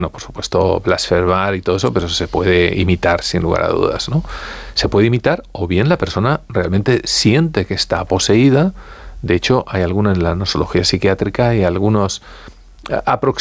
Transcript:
por supuesto, blasfemar y todo eso, pero eso se puede imitar sin lugar a dudas, ¿no? Se puede imitar, o bien la persona realmente siente que está poseída. De hecho, hay alguna en la nosología psiquiátrica, hay algunos aproximaciones